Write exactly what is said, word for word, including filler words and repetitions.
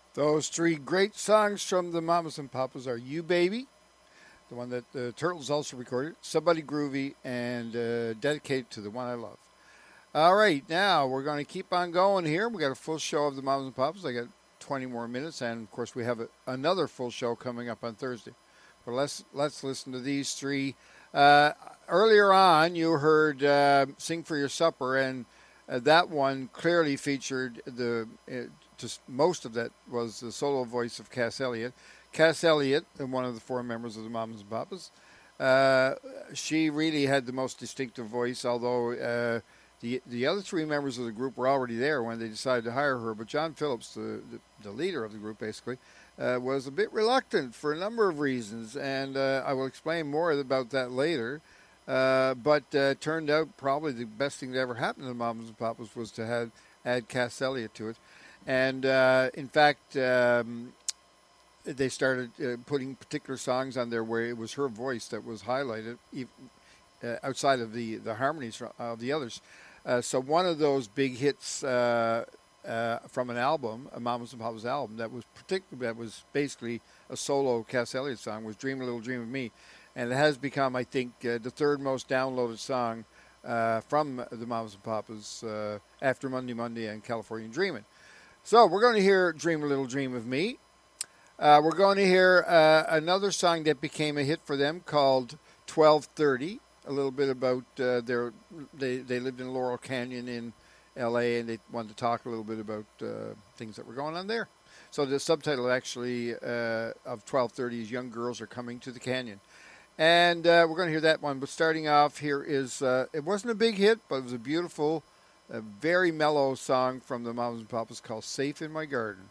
Those three great songs from the Mamas and Papas are You Baby, the one that the Turtles also recorded, Somebody Groovy, and uh, Dedicated to the One I Love. All right, now we're going to keep on going here. We got a full show of the Mamas and Papas. I got twenty more minutes, and of course we have a, another full show coming up on Thursday. But let's let's listen to these three. Uh, earlier on, you heard uh, "Sing for Your Supper," and uh, that one clearly featured the. Uh, just most of that was the solo voice of Cass Elliot. Cass Elliot, one of the four members of the Mamas and Papas, uh, she really had the most distinctive voice. Although uh, the the other three members of the group were already there when they decided to hire her, but John Phillips, the the, the leader of the group, basically. Uh, was a bit reluctant for a number of reasons, and uh, I will explain more about that later. Uh, but uh, turned out probably the best thing that ever happened to the Mamas and Papas was to have, add Cass Elliot to it. And uh, in fact, um, they started uh, putting particular songs on there where it was her voice that was highlighted, even, uh, outside of the, the harmonies of the others. Uh, so one of those big hits uh, uh, from an album, a Mamas and Papas album, that was partic- that was basically a solo Cass Elliot song, was "Dream a Little Dream of Me," and it has become, I think, uh, the third most downloaded song uh, from the Mamas and Papas uh, after Monday Monday and California Dreamin'. So we're going to hear "Dream a Little Dream of Me." Uh, we're going to hear uh, another song that became a hit for them called twelve thirty. A little bit about uh, their they they lived in Laurel Canyon in L A, and they wanted to talk a little bit about uh, things that were going on there. So the subtitle actually uh, of twelve thirty is "Young Girls Are Coming to the Canyon." And uh, we're going to hear that one. But starting off here is, uh, it wasn't a big hit, but it was a beautiful, a very mellow song from the Mamas and Papas called "Safe in My Garden."